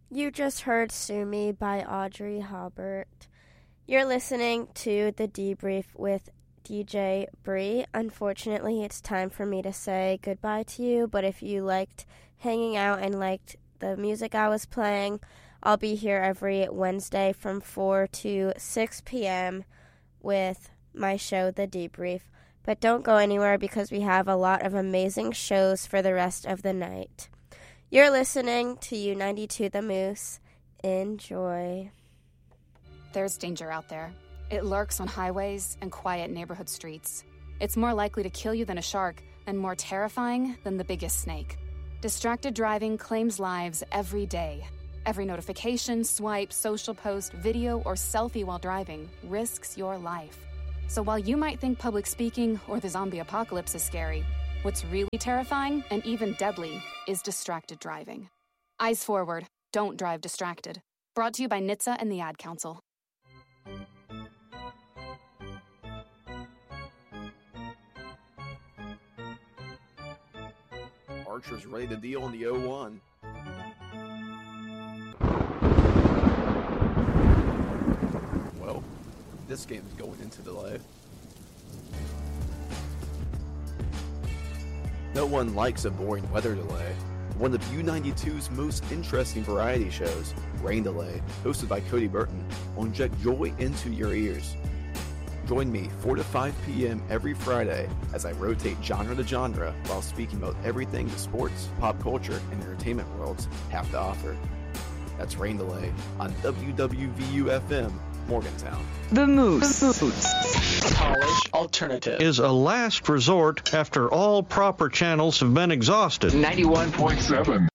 You just heard Sue Me by Audrey Halbert. You're listening to The Debrief with DJ Bree. Unfortunately, it's time for me to say goodbye to you, but if you liked hanging out and liked the music I was playing, I'll be here every Wednesday from 4 to 6 p.m. with my show, The Debrief. But don't go anywhere because we have a lot of amazing shows for the rest of the night. You're listening to U92 The Moose. Enjoy. There's danger out there. It lurks on highways and quiet neighborhood streets. It's more likely to kill you than a shark and more terrifying than the biggest snake. Distracted driving claims lives every day. Every notification, swipe, social post, video, or selfie while driving risks your life. So while you might think public speaking or the zombie apocalypse is scary, what's really terrifying and even deadly is distracted driving. Eyes forward. Don't drive distracted. Brought to you by NHTSA and the Ad Council. Archer's ready to deal on the 0-1. Well, this game's going into delay. No one likes a boring weather delay. One of U92's most interesting variety shows, Rain Delay, hosted by Cody Burton, will inject joy into your ears. Join me 4 to 5 p.m. every Friday as I rotate genre to genre while speaking about everything the sports, pop culture, and entertainment worlds have to offer. That's Rain Delay on WWVU-FM, Morgantown. The Moose. College Alternative is a last resort after all proper channels have been exhausted. 91.7